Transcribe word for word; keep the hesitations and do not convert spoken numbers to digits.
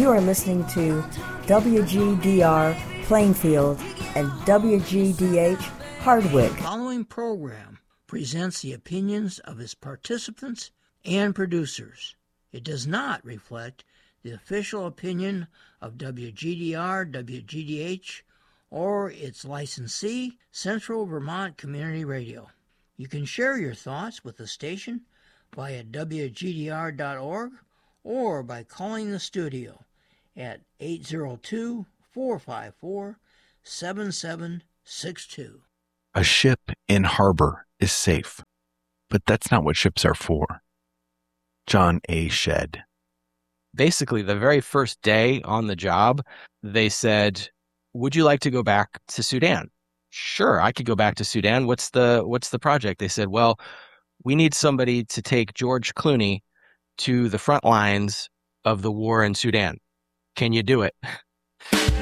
You are listening to W G D R Plainfield and W G D H Hardwick. The following program presents the opinions of its participants and producers. It does not reflect the official opinion of W G D R, W G D H, or its licensee, Central Vermont Community Radio. You can share your thoughts with the station via W G D R dot org or by calling the studio at eight zero two, four five four, seven seven six two. A ship in harbor is safe, but that's not what ships are for. John A. Shedd. Basically, the very first day on the job, they said, would you like to go back to Sudan? Sure, I could go back to Sudan. What's the what's the project? They said, well, we need somebody to take George Clooney to the front lines of the war in Sudan. Can you do it?